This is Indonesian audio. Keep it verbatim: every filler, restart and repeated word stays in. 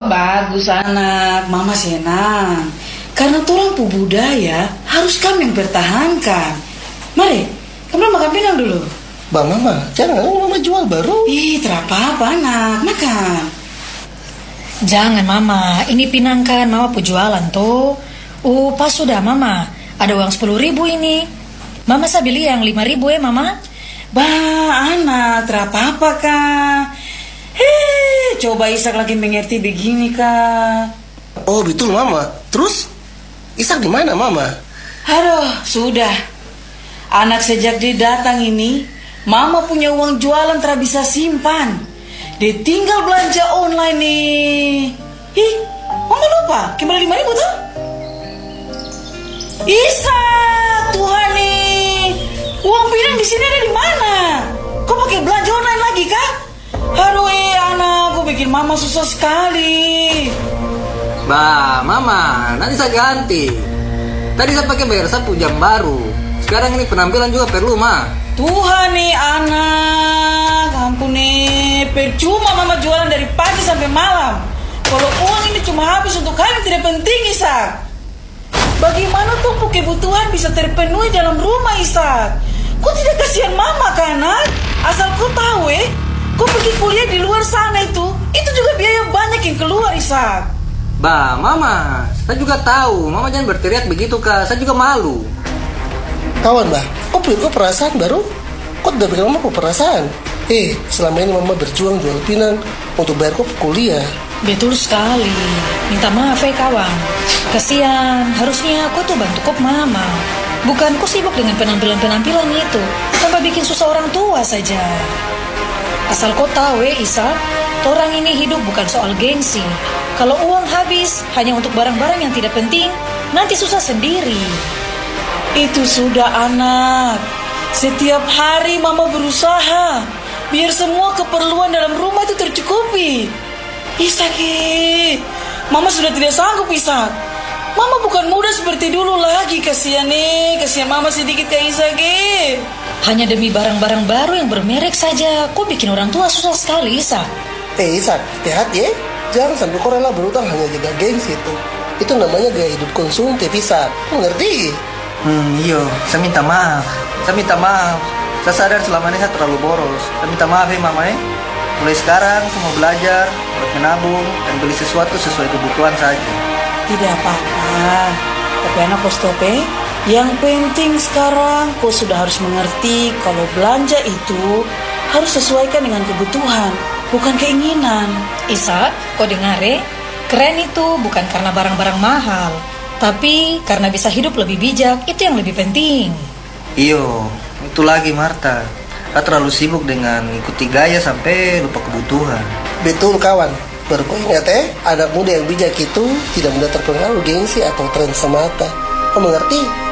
Bagus anak, mama senang. Karena turang pu budaya harus kami yang pertahankan. Mari, kamu makan pinang dulu. Bang mama, jangan mama jual baru. Ih, terapa-apa anak, makan. Jangan mama, ini pinang kan mama pu jualan tuh. Uh, pas sudah mama, ada uang sepuluh ribu ini. Mama saya beli yang lima ribu ya mama. Bah anak, terapa-apa kak. Hei, coba Ishak lagi mengerti begini kak. Oh betul mama. Terus Ishak di mana mama? Aduh, sudah. Anak sejak dia datang ini, mama punya uang jualan tak bisa simpan. Dia tinggal belanja online nih. Ih, mama lupa, kembali lima ribu tuh. Ishak, Tuhan nih, uang pinang di sini ada di mana? Kau pakai belanja online lagi kak? Aduh, eh, anak, kau bikin mama susah sekali. Bah, mama, nanti saya ganti. Tadi saya pakai bayar sapu jam baru. Sekarang ini penampilan juga perlu, ma. Tuhan nih anak, ampun nih, percuma mama jualan dari pagi sampai malam. Kalau uang ini cuma habis untuk hal yang tidak penting, Ishak. Bagaimana tuh kebutuhan bisa terpenuhi dalam rumah, Ishak? Kau tidak kasihan mama kan, anak? Asal kau tahu eh, kau pergi kuliah di luar sana itu, itu juga biaya banyak yang keluar, Ishak. Bah, mama, saya juga tahu. Mama jangan berteriak begitu, kak. Saya juga malu. Kawan bah, kok punya kok perasaan baru? Kok udah bikin mama kok perasaan? Eh, selama ini mama berjuang jual pinang untuk bayar kok kuliah. Betul sekali. Minta maaf ya kawan. Kasihan, harusnya aku tuh bantu kok mama. Bukan kok sibuk dengan penampilan-penampilan itu, tanpa bikin susah orang tua saja. Asal kau tahu ya Isa, orang ini hidup bukan soal gengsi. Kalau uang habis hanya untuk barang-barang yang tidak penting, nanti susah sendiri. Itu sudah anak. Setiap hari mama berusaha biar semua keperluan dalam rumah itu tercukupi. Ishak, mama sudah tidak sanggup, Ishak. Mama bukan muda seperti dulu lagi. Kasihan nih, kasihan mama sedikit ke Ishak. Hanya demi barang-barang baru yang bermerek saja, kok bikin orang tua susah sekali, Ishak. Eh Ishak, hati-hati ya. Jangan sampai kau rela berutang hanya jaga gengsi itu. Itu namanya gaya hidup konsumtif, Ishak. Mengerti? Hmm, iyo, saya minta maaf. Saya minta maaf. Saya sadar selama ini saya terlalu boros. Saya minta maaf ya mama ya. Mulai sekarang saya mau belajar, buat menabung, dan beli sesuatu sesuai kebutuhan saja. Tidak apa-apa. Tapi anak kau stop eh. Yang penting sekarang kau sudah harus mengerti kalau belanja itu harus sesuaikan dengan kebutuhan, bukan keinginan. Isa, kau dengar ya? Keren itu bukan karena barang-barang mahal, tapi karena bisa hidup lebih bijak, itu yang lebih penting. Iyo, itu lagi Marta. Saya terlalu sibuk dengan ikuti gaya sampai lupa kebutuhan. Betul kawan. Baru kau ingat eh, anak muda yang bijak itu tidak mudah terpengaruh gengsi atau tren semata. Kau mengerti?